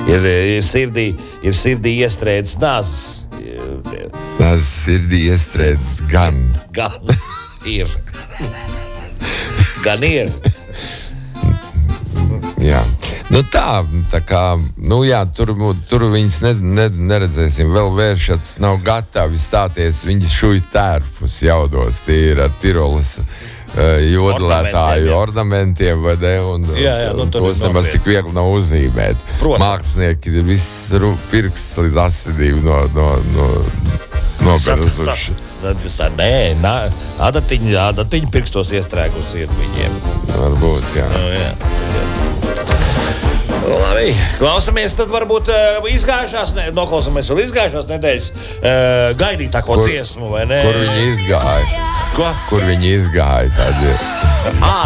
Ir sirdī iestrēdzis nāzes. Nāzes sirdī iestrēdzis gan. Gan ir. Gan ir. Jā. Nu tā kā, tur viņas neredzēsim. Vēl vēršats nav gatavi stāties. Viņas šuj tērpus jaudos. Tie ir ar Tirolas jodelētāju ornamentiem, vai ne? Un tos nemaz tik viegli nav uzzīmēt. Mākslinieki ir viss pirksts līdz asinīm noberuzuši. Nē, adatiņa pirkstos iestrēgusi ir viņiem. Varbūt, jā. Labi, klausamies tad varbūt noklausāmies vēl izgājušās nedēļas gaidītāko dziesmu, vai ne? Kur viņi izgāja? Ko? Kur viņi izgāja tad?